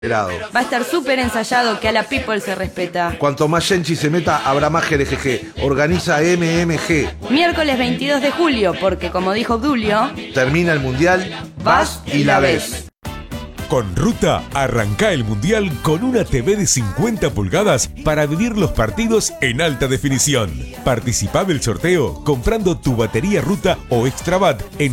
Va a estar súper ensayado, que a la people se respeta. Cuanto más Genchi se meta, habrá más GLGG. Organiza MMG. Miércoles 22 de julio, porque como dijo Obdulio, termina el Mundial, vas y la ves. Con Ruta, arranca el Mundial con una TV de 50 pulgadas para vivir los partidos en alta definición. Participá del sorteo comprando tu batería Ruta o Extrabat en